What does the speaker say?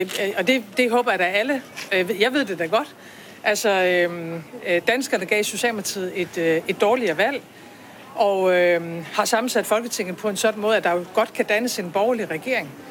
Og det håber jeg da alle. Jeg ved det da godt. Altså, danskerne gav Socialdemokratiet et dårligere valg, og har sammensat Folketinget på en sådan måde, at der jo godt kan dannes en borgerlig regering.